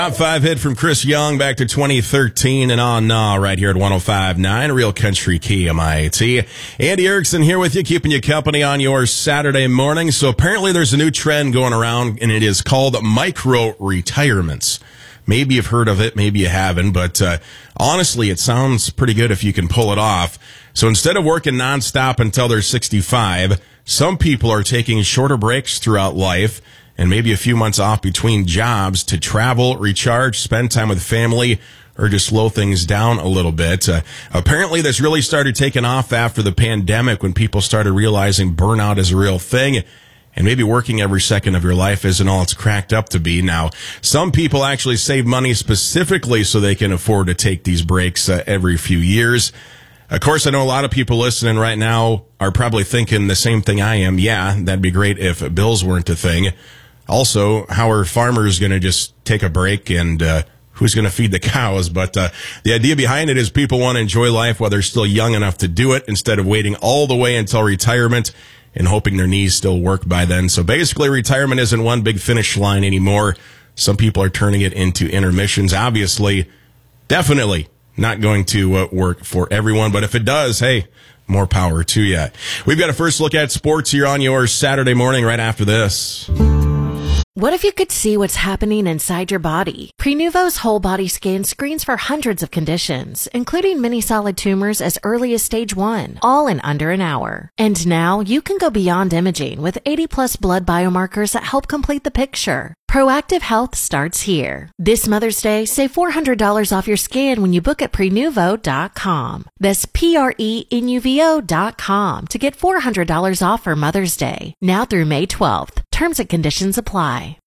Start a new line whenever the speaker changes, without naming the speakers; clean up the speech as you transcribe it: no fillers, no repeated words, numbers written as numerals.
Top 5 hit from Chris Young back to 2013 and on right here at 105.9 Real Country KMIT. Andy Erickson here with you, keeping you company on your Saturday morning. So apparently there's a new trend going around, and it is called micro-retirements. Maybe you've heard of it, maybe you haven't, but honestly, it sounds pretty good if you can pull it off. So instead of working nonstop until they're 65, some people are taking shorter breaks throughout life and maybe a few months off between jobs to travel, recharge, spend time with family, or just slow things down a little bit. Apparently, this really started taking off after the pandemic when people started realizing burnout is a real thing, and maybe working every second of your life isn't all it's cracked up to be. Now, some people actually save money specifically so they can afford to take these breaks every few years. Of course, I know a lot of people listening right now are probably thinking the same thing I am. Yeah, that'd be great if bills weren't a thing. Also, how are farmers going to just take a break, and who's going to feed the cows? But the idea behind it is people want to enjoy life while they're still young enough to do it, instead of waiting all the way until retirement and hoping their knees still work by then. So basically, retirement isn't one big finish line anymore. Some people are turning it into intermissions. Obviously, definitely not going to work for everyone. But if it does, hey, more power to you. We've got a first look at sports here on your Saturday morning right after this.
What if you could see what's happening inside your body? Prenuvo's whole body scan screens for hundreds of conditions, including many solid tumors as early as stage 1, all in under an hour. And now you can go beyond imaging with 80+ blood biomarkers that help complete the picture. Proactive health starts here. This Mother's Day, save $400 off your scan when you book at Prenuvo.com. That's Prenuvo.com to get $400 off for Mother's Day, now through May 12th. Terms and conditions apply.